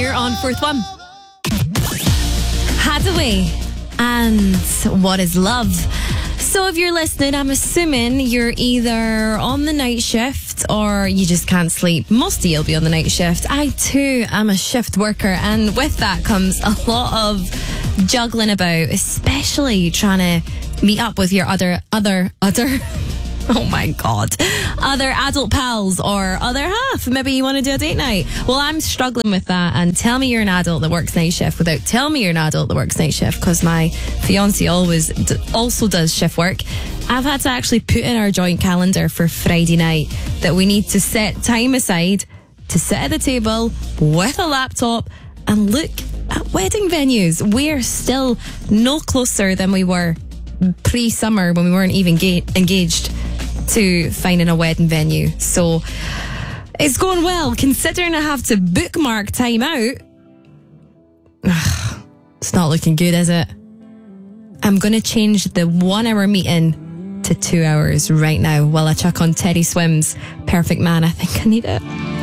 here on Fourth One. Hathaway and What is Love? So if you're listening, I'm assuming you're either on the night shift or you just can't sleep. Most of you'll be on the night shift. I too am a shift worker, and with that comes a lot of juggling about, especially trying to meet up with your other oh my God, other adult pals or other half. Maybe you want to do a date night. Well, I'm struggling with that, and tell me you're an adult that works night shift without telling me you're an adult that works night shift, because my fiance also does shift work. I've had to actually put in our joint calendar for Friday night that we need to set time aside to sit at the table with a laptop and look at wedding venues. We're still no closer than we were pre-summer when we weren't even engaged to finding a wedding venue. So it's going well, considering I have to bookmark time out. It's not looking good, is it? I'm going to change the 1 hour meeting to 2 hours right now while I chuck on Teddy Swims' Perfect Man. I think I need it.